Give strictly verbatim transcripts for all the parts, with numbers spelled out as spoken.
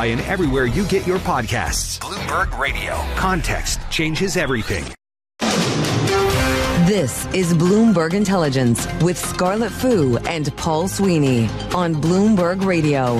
and everywhere you get your podcasts. Bloomberg Radio. Context changes everything. This is Bloomberg Intelligence with Scarlett Fu and Paul Sweeney on Bloomberg Radio.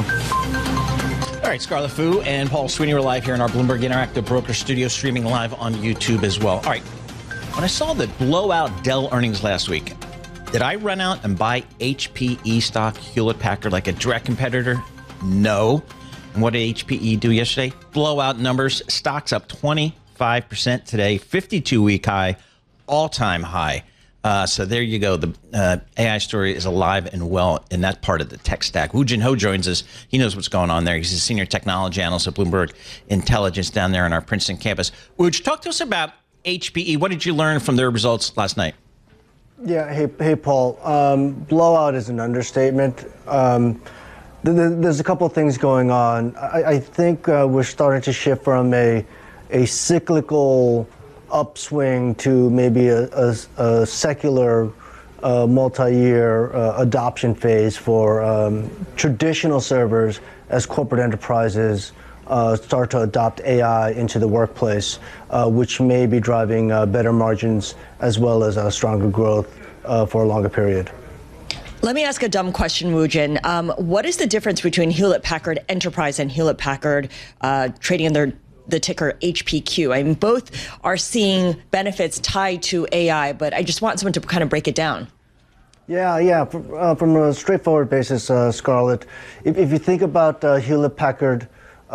All right, Scarlett Fu and Paul Sweeney are live here in our Bloomberg Interactive Broker Studio, streaming live on YouTube as well. All right, when I saw the blowout Dell earnings last week, did I run out and buy H P E stock, Hewlett Packard, like a direct competitor? No. And what did H P E do yesterday? Blowout numbers. Stocks up twenty-five percent today, fifty-two week high, all-time high. Uh, so there you go. The uh, A I story is alive and well in that part of the tech stack. Woo Jin Ho joins us. He knows what's going on there. He's a senior technology analyst at Bloomberg Intelligence down there on our Princeton campus. Would you talk to us about H P E? What did you learn from their results last night? Yeah. Hey, hey, Paul. Um, blowout is an understatement. Um, th- th- there's a couple of things going on. I, I think uh, we're starting to shift from a a cyclical upswing to maybe a, a, a secular uh, multi-year uh, adoption phase for um, traditional servers as corporate enterprises uh, start to adopt A I into the workplace, uh, which may be driving uh, better margins as well as uh, stronger growth uh, for a longer period. Let me ask a dumb question, Woo Jin. Um, what is the difference between Hewlett-Packard Enterprise and Hewlett-Packard uh, trading under the ticker H P Q? I mean, both are seeing benefits tied to A I, but I just want someone to kind of break it down. Yeah, yeah. From, uh, from a straightforward basis, uh, Scarlett, if, if you think about uh, Hewlett-Packard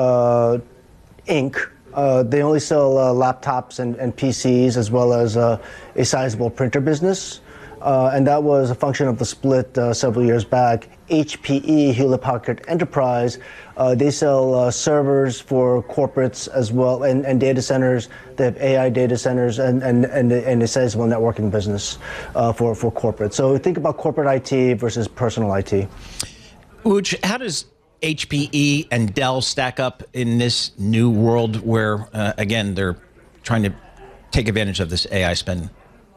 uh, Incorporated, uh, they only sell uh, laptops and, and P Cs as well as uh, a sizable printer business. Uh, and that was a function of the split uh, several years back. H P E, Hewlett-Packard Enterprise, uh, they sell uh, servers for corporates as well, and, and data centers. They have A I data centers and, and, and, and a sizable networking business uh, for, for corporate. So think about corporate I T versus personal I T. Which, how does H P E and Dell stack up in this new world where, uh, again, they're trying to take advantage of this A I spend?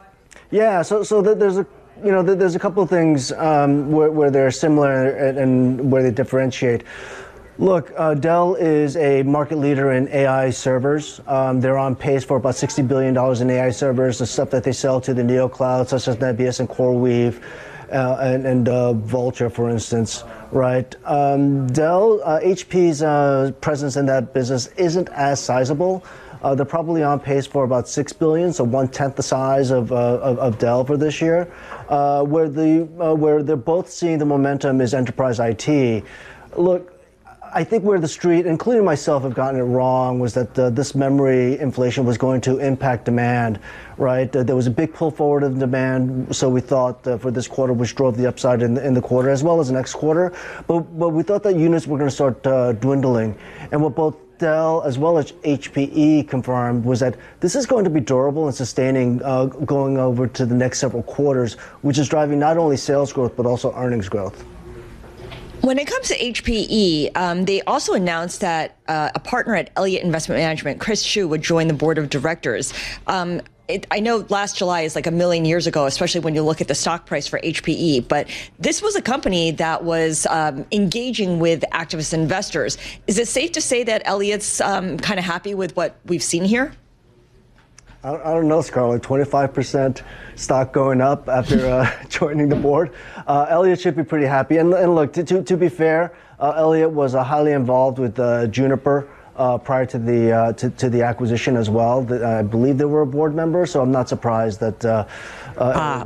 Yeah, so so there's a you know there's a couple of things um, where, where they're similar and, and where they differentiate. Look, uh, Dell is a market leader in A I servers. Um, they're on pace for about sixty billion dollars in A I servers, the stuff that they sell to the neo clouds, such as Nebius and CoreWeave, uh, and, and uh, Vultr, for instance. Right? Um, Dell, uh, H P's uh, presence in that business isn't as sizable. Uh, they're probably on pace for about six billion dollars, so one-tenth the size of, uh, of, of Dell for this year. Uh, where, the, uh, where they're both seeing the momentum is enterprise I T. Look, I think where the street, including myself, have gotten it wrong was that uh, this memory inflation was going to impact demand, right? Uh, there was a big pull forward of demand, so we thought uh, for this quarter, which drove the upside in the, in the quarter as well as the next quarter. But, but we thought that units were going to start uh, dwindling. And what both Dell as well as H P E confirmed was that this is going to be durable and sustaining uh, going over to the next several quarters, which is driving not only sales growth but also earnings growth. When it comes to H P E, um, they also announced that uh, a partner at Elliott Investment Management, Chris Chu, would join the board of directors. Um, it, I know last July is like a million years ago, especially when you look at the stock price for H P E, but this was a company that was um, engaging with activist investors. Is it safe to say that Elliott's um, kind of happy with what we've seen here? I don't know, Scarlett. twenty-five percent stock going up after uh, joining the board. Uh, Elliott should be pretty happy. And, and look, to, to, to be fair, uh, Elliott was uh, highly involved with uh, Juniper uh, prior to the uh, to, to the acquisition as well. The, I believe they were a board member, so I'm not surprised that. Uh, uh, ah.